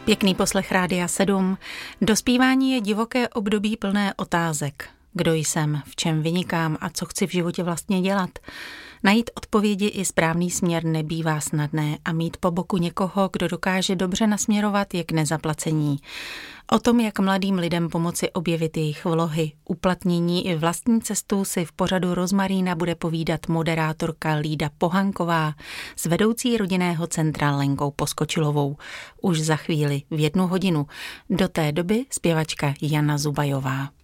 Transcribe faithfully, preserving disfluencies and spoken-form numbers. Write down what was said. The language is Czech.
Pěkný poslech Rádia sedm. Dospívání je divoké období plné otázek. Kdo jsem, v čem vynikám a co chci v životě vlastně dělat? Najít odpovědi i správný směr nebývá snadné a mít po boku někoho, kdo dokáže dobře nasměrovat, je k nezaplacení. O tom, jak mladým lidem pomoci objevit jejich vlohy, uplatnění i vlastní cestu, si v pořadu Rozmarína bude povídat moderátorka Lída Pohanková s vedoucí rodinného centra Lenkou Poskočilovou. Už za chvíli v jednu hodinu. Do té doby zpěvačka Jana Zubajová.